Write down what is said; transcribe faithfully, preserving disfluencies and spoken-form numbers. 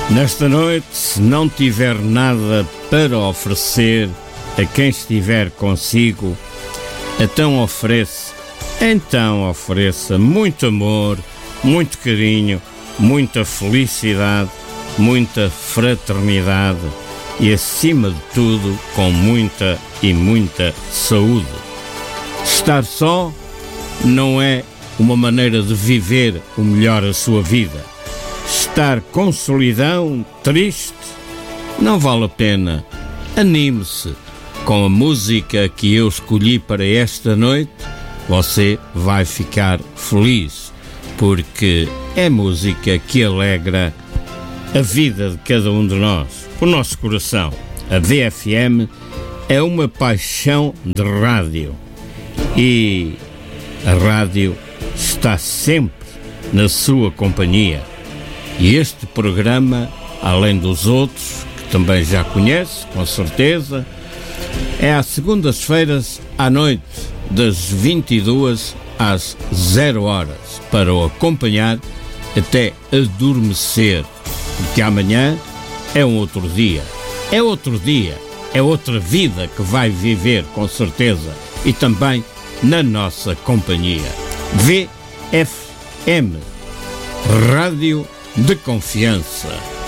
Nesta noite, se não tiver nada para oferecer a quem estiver consigo, então ofereça, então ofereça muito amor, muito carinho, muita felicidade, muita fraternidade e, acima de tudo, com muita e muita saúde. Estar só não é uma maneira de viver o melhor a sua vida. Estar com solidão, triste, não vale a pena. Anime-se com a música que eu escolhi para esta noite. Você vai ficar feliz, porque é música que alegra a vida de cada um de nós, o nosso coração. A V F M é uma paixão de rádio e a rádio está sempre na sua companhia. E este programa, além dos outros, que também já conhece, com certeza, é às segundas-feiras à noite, das vinte e duas às zero horas, para o acompanhar até adormecer, porque amanhã é um outro dia. É outro dia, é outra vida que vai viver, com certeza, e também na nossa companhia. V F M, Rádio de Confiança.